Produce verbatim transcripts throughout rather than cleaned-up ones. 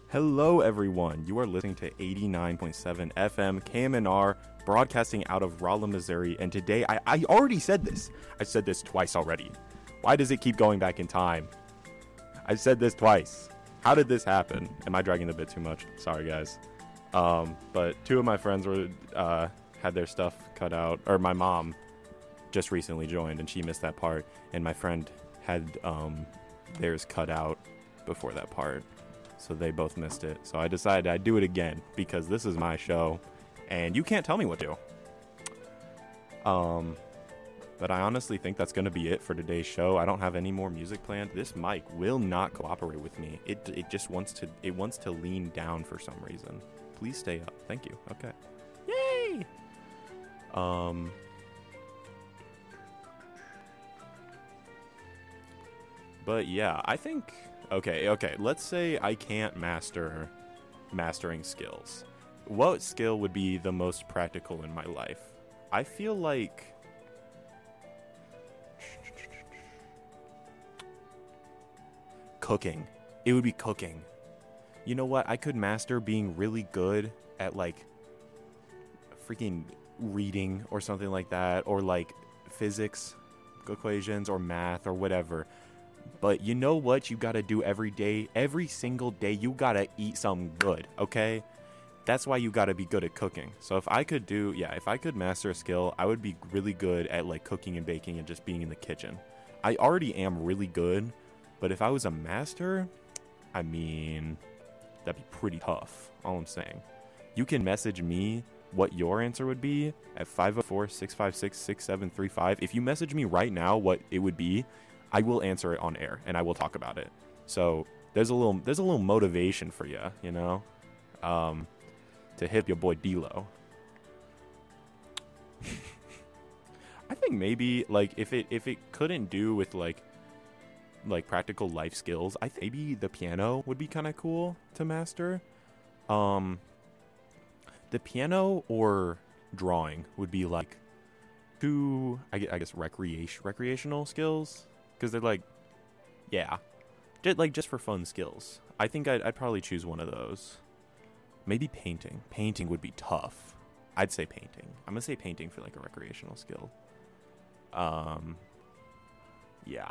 Hello, everyone. You are listening to eighty-nine point seven F M K M N R, broadcasting out of Rolla, Missouri. And today, I, I already said this. I said this twice already. Why does it keep going back in time? I said this twice. How did this happen? Am I dragging the bit too much? Sorry, guys. Um, but two of my friends were uh, had their stuff cut out, or my mom just recently joined, and she missed that part. And my friend had um, theirs cut out before that part. So they both missed it. So I decided I'd do it again because this is my show and you can't tell me what to do. Um, but I honestly think that's going to be it for today's show. I don't have any more music planned. This mic will not cooperate with me. It it just wants to it wants to lean down for some reason. Please stay up. Thank you. Okay. Yay! Um But yeah, I think Okay, okay, let's say I can't master mastering skills. What skill would be the most practical in my life? I feel like... Cooking. It would be cooking. You know what? I could master being really good at, like, freaking reading or something like that, or, like, physics equations or math or whatever. But you know what you gotta do every day? Every single day, you gotta eat something good, okay? That's why you gotta be good at cooking. So if I could do, yeah, if I could master a skill, I would be really good at, like, cooking and baking and just being in the kitchen. I already am really good, but if I was a master, I mean, that'd be pretty tough, all I'm saying. You can message me what your answer would be at five oh four, six five six, six seven three five. If you message me right now what it would be, I will answer it on air and I will talk about it. So there's a little there's a little motivation for you, you know, um, to hit your boy D-Lo. I think maybe like if it if it couldn't do with like like practical life skills, I think maybe the piano would be kind of cool to master. Um, the piano or drawing would be like two I guess, I guess recreation recreational skills. Because they're like, yeah, just, like just for fun skills. I think I'd, I'd probably choose one of those. Maybe painting. Painting would be tough. I'd say painting. I'm going to say painting for like a recreational skill. Um, yeah.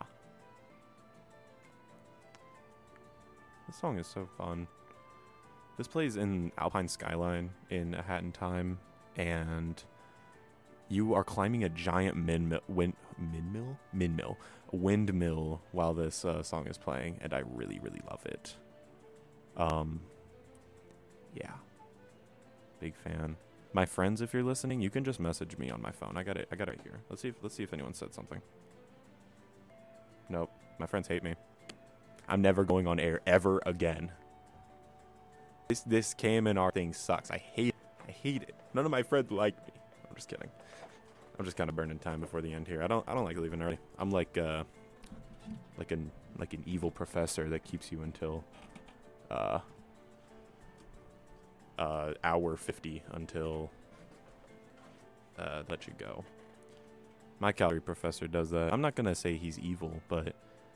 This song is so fun. This plays in Alpine Skyline in A Hat in Time, and you are climbing a giant windmill, wind, windmill, windmill, windmill while this uh, song is playing, and I really, really love it. Um, yeah, big fan. My friends, if you're listening, you can just message me on my phone. I got it. I got it right here. Let's see if let's see if anyone said something. Nope, my friends hate me. I'm never going on air ever again. This this K M N R thing sucks. I hate it. I hate it. None of my friends like me. I'm just kidding. I'm just kind of burning time before the end here. I don't I don't like leaving early. I'm like uh like an like an evil professor that keeps you until uh uh hour fifty until uh let you go. My calorie professor does that. I'm not going to say he's evil, but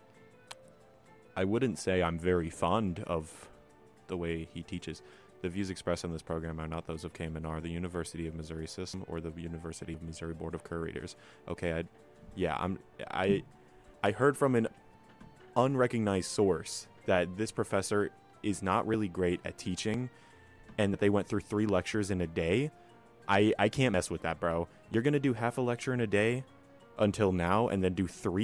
I wouldn't say I'm very fond of the way he teaches. The views expressed in this program are not those of K M N R, the University of Missouri System, or the University of Missouri Board of Curators. Okay, I, yeah, I'm, I, I heard from an unrecognized source that this professor is not really great at teaching, and that they went through three lectures in a day. I, I can't mess with that, bro. You're gonna do half a lecture in a day until now, and then do three